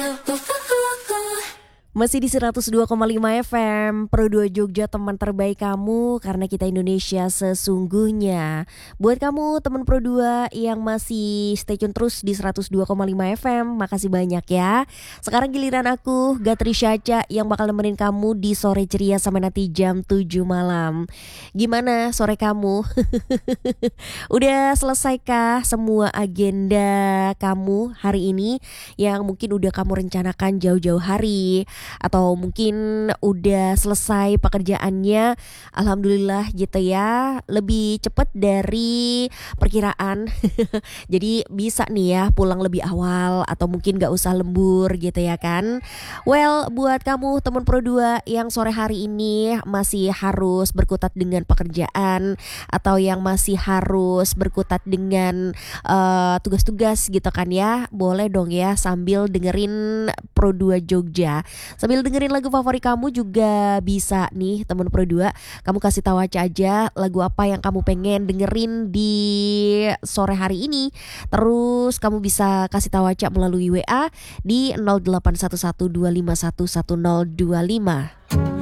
Masih di 102,5 FM Pro 2 Jogja, teman terbaik kamu karena kita Indonesia sesungguhnya. Buat kamu teman Pro 2 yang masih stay tune terus di 102,5 FM, makasih banyak ya. Sekarang giliran aku, Gatri Syaca, yang bakal nemenin kamu di sore ceria sampai nanti jam 7 malam. Gimana sore kamu? Udah selesaikah semua agenda kamu hari ini yang mungkin udah kamu rencanakan jauh-jauh hari? Atau mungkin udah selesai pekerjaannya, alhamdulillah gitu ya, lebih cepat dari perkiraan. Jadi bisa nih ya pulang lebih awal atau mungkin gak usah lembur gitu ya kan. Well, buat kamu teman Pro 2 yang sore hari ini masih harus berkutat dengan pekerjaan atau yang masih harus berkutat dengan tugas-tugas gitu kan ya, boleh dong ya sambil dengerin Pro 2 Jogja. Sambil dengerin lagu favorit kamu juga bisa nih teman Pro 2. Kamu kasih tahu aja lagu apa yang kamu pengen dengerin di sore hari ini. Terus kamu bisa kasih tahu aja melalui WA di 081125111025.